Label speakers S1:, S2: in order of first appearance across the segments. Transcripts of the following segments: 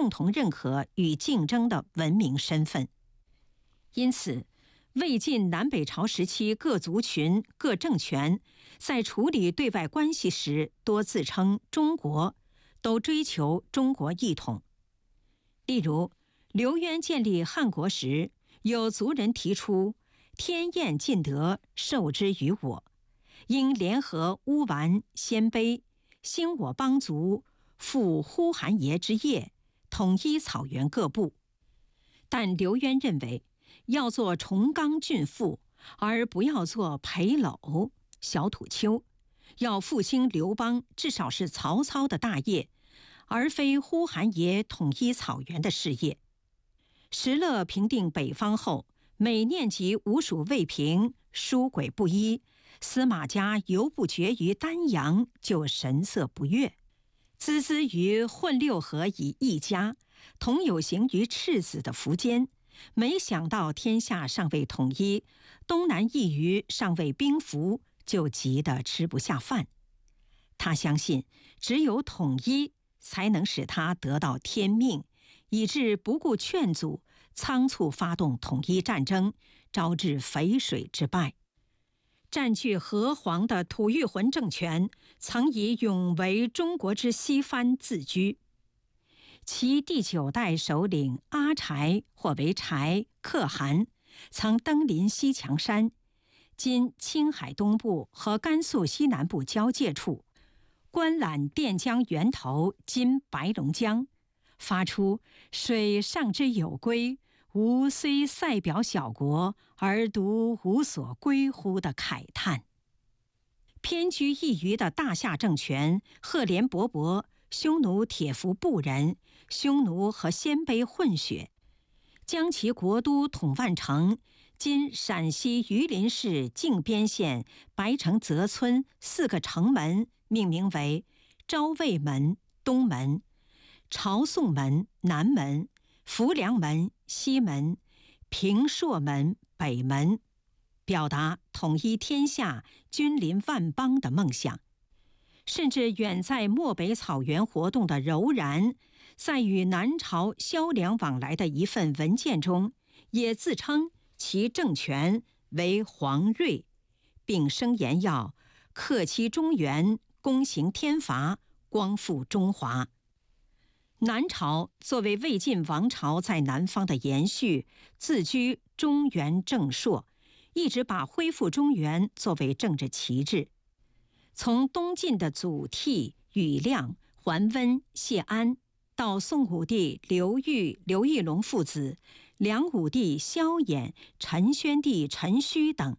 S1: 共同认可与竞争的文明身份。因此，魏晋南北朝时期各族群、各政权在处理对外关系时，多自称中国，都追求中国一统。例如，刘渊建立汉国时，有族人提出天厌尽德，受之于我，应联合乌丸、鲜卑，兴我邦族，复呼韩邪之业，统一草原各部。但刘渊认为，要做崇刚峻父，而不要做裴篓、小土丘，要复兴刘邦，至少是曹操的大业，而非呼韩邪统一草原的事业。石勒平定北方后，每念及吴蜀未平，书轨不一，司马家犹不绝于丹阳，就神色不悦。孜孜于混六合以一家，同有行于赤子的苻坚，没想到天下尚未统一，东南一隅尚未兵服，就急得吃不下饭。他相信只有统一才能使他得到天命，以致不顾劝阻，仓促发动统一战争，招致淝水之败。占据河湟的吐谷浑政权曾以永为中国之西藩自居，其第9代首领阿柴或为柴可汗，曾登临西墙山，今青海东部和甘肃西南部交界处，观览垫江源头，今白龙江，发出水上之有归，吾虽塞表小国，而独无所归乎的慨叹。偏居一隅的大夏政权，赫连勃勃，匈奴铁服部人，匈奴和鲜卑混血，将其国都统万城，今陕西榆林市靖边县白城泽村4个城门命名为昭魏门、东门、朝宋门、南门、浮梁门、西门、平朔门、北门，表达统一天下、君临万邦的梦想。甚至远在漠北草原活动的柔然，在与南朝萧梁往来的一份文件中，也自称其政权为皇睿，并声言要克期中原，躬行天罚，光复中华。南朝作为魏晋王朝在南方的延续，自居中原正朔，一直把恢复中原作为政治旗帜。从东晋的祖逖、庾亮、桓温、谢安，到宋武帝刘裕、刘义隆父子，梁武帝萧衍、陈宣帝陈顼等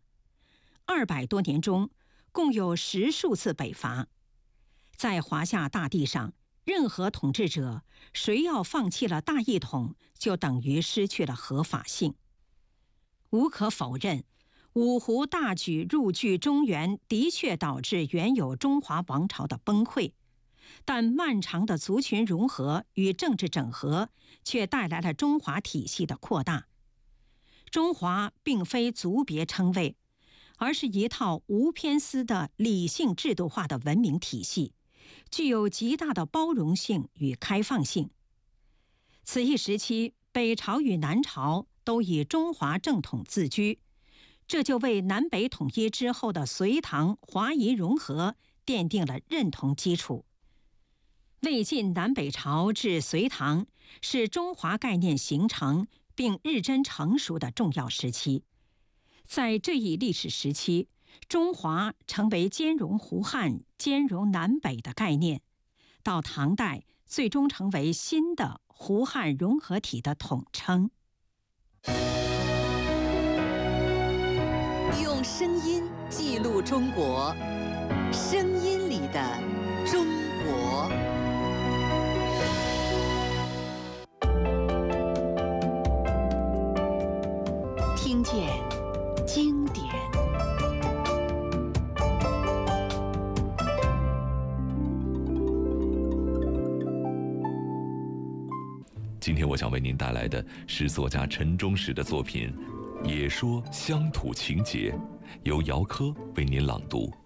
S1: ，200多年中，共有10数次北伐。在华夏大地上，任何统治者，谁要放弃了大一统，就等于失去了合法性。无可否认，五胡大举入据中原，的确导致原有中华王朝的崩溃，但漫长的族群融合与政治整合却带来了中华体系的扩大。中华并非族别称谓，而是一套无偏私的理性制度化的文明体系，具有极大的包容性与开放性。此一时期，北朝与南朝都以中华正统自居，这就为南北统一之后的隋唐华夷融合奠定了认同基础。魏晋南北朝至隋唐是中华概念形成并日臻成熟的重要时期。在这一历史时期，中华成为兼容胡汉、兼容南北的概念，到唐代最终成为新的胡汉融合体的统称。
S2: 用声音记录中国，声音里的中国。听见经典。
S3: 今天我想为您带来的是作家陈忠实的作品《也说乡土情结》，由姚科为您朗读。